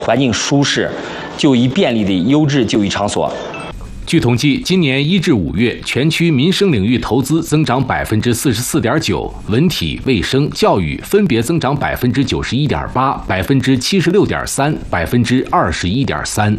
环境舒适、就医便利的优质就医场所。 据统计，今年1至5月，全区民生领域投资增长44.9%，文体、卫生、教育分别增长91.8%、76.3%、21.3%。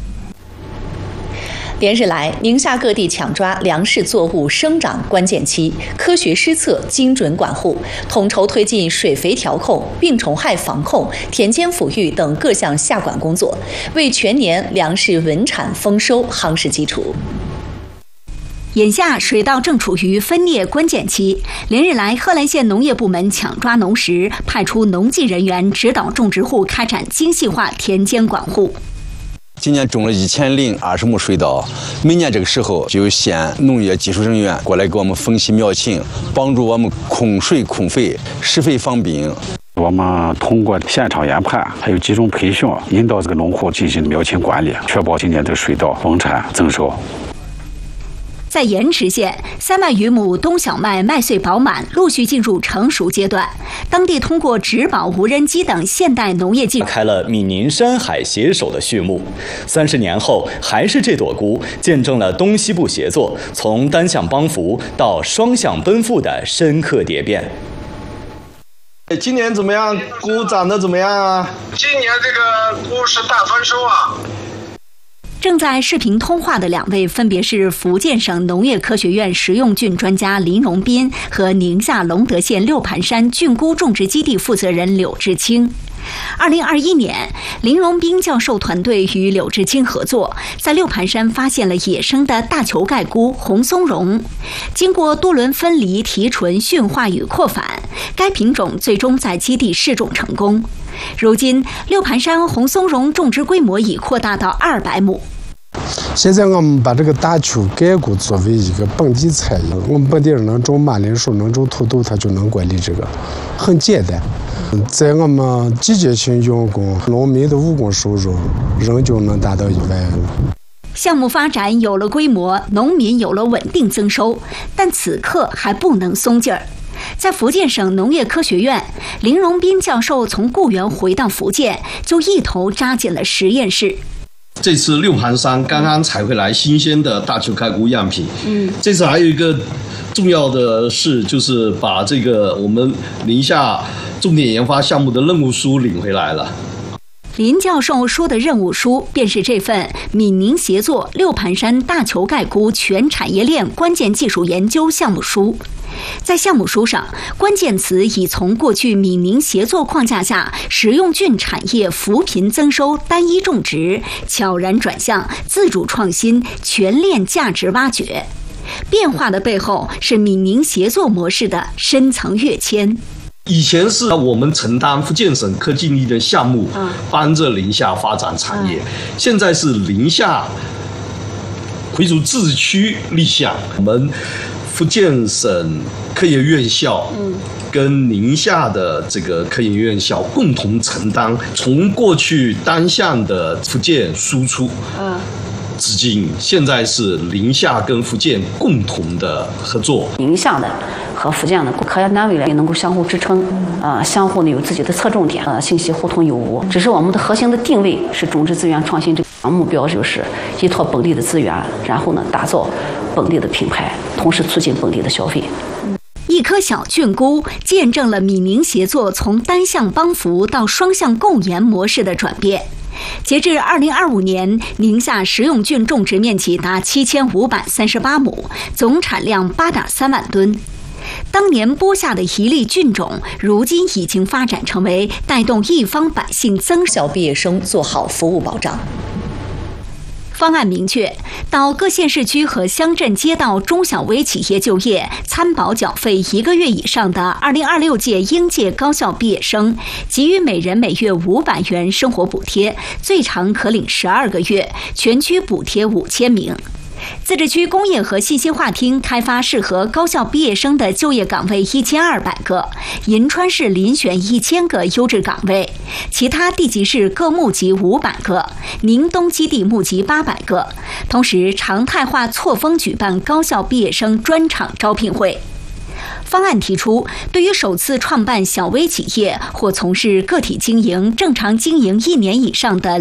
连日来，宁夏各地抢抓粮食作物生长关键期，科学施策、精准管护，统筹推进水肥调控、病虫害防控、田间抚育等各项下管工作，为全年粮食稳产丰收夯实基础。眼下水稻正处于分蘖关键期，连日来，贺兰县农业部门抢抓农时，派出农技人员指导种植户开展精细化田间管护。 今年种了1020亩水稻，每年这个时候就有县农业技术人员过来给我们分析苗情，帮助我们控水控肥，施肥防病。 我们通过现场研判，还有集中培训，引导这个农户进行苗情管理，确保今年的水稻丰产增收。 在盐池县，3万余亩冬小麦麦穗饱满，陆续进入成熟阶段。当地通过植保无人机等现代农业技术， 开了闽宁山海携手的序幕。30年后，还是这朵菇，见证了东西部协作从单向帮扶到双向奔赴的深刻蝶变。 今年怎么样？菇长得怎么样啊？ 今年这个菇是大丰收啊！ 正在视频通话的2位分别是福建省农业科学院食用菌专家林荣斌和宁夏隆德县六盘山菌菇种植基地负责人柳志清。2021年，林荣斌教授团队与柳志清合作，在六盘山发现了野生的大球盖菇红松茸。经过多轮分离、提纯、驯化与扩繁，该品种最终在基地试种成功。如今，六盘山红松茸种植规模已扩大到200亩。 现在我们把这个大球盖菇作为一个本地菜，我们本地人能种马铃薯，能种土豆，它就能管理这个，很简单。在我们季节性用工，农民的务工收入仍旧能达到1万元。 项目发展有了规模，农民有了稳定增收，但此刻还不能松劲儿。在福建省农业科学院，林荣斌教授从固原回到福建，就一头扎进了实验室。 这次六盘山刚刚采回来新鲜的大球盖菇样品。这次还有一个重要的事，就是把这个我们宁夏重点研发项目的任务书领回来了。 林教授说的任务书，便是这份闽宁协作六盘山大球盖菇全产业链关键技术研究项目书。在项目书上，关键词已从过去闽宁协作框架下食用菌产业扶贫增收单一种植，悄然转向自主创新全链价值挖掘。变化的背后是闽宁协作模式的深层跃迁。 以前是我们承担福建省科技力的项目，帮着宁夏发展产业。现在是宁夏回族自治区立项，我们福建省科研院校跟宁夏的这个科研院校共同承担，从过去单向的福建输出，至今现在是宁夏跟福建共同的合作。 宁夏的和福建的科研单位呢，能够相互支撑，相互呢有自己的侧重点，信息互通有无。只是我们的核心的定位是种植资源创新，这个目标就是依托本地的资源，然后呢打造本地的品牌，同时促进本地的消费。 一颗小菌菇见证了闽宁协作从单向帮扶到双向共研模式的转变。截至2025年，宁夏食用菌种植面积达7538亩，总产量8.3万吨。当年播下的一粒菌种，如今已经发展成为带动一方百姓增小毕业生做好服务保障。方案明确，到各县市区和乡镇街道中小微企业就业，参保缴费1个月以上的2026届应届高校毕业生，给予每人每月500元生活补贴，最长可领12个月，全区补贴5000名。自治区工业和信息化厅开发适合高校毕业生的就业岗位1200个，银川市遴选1000个优质岗位，其他地级市各募集500个，宁东基地募集800个。同时，常态化错峰举办高校毕业生专场招聘会。方案提出，对于首次创办小微企业或从事个体经营、正常经营1年以上的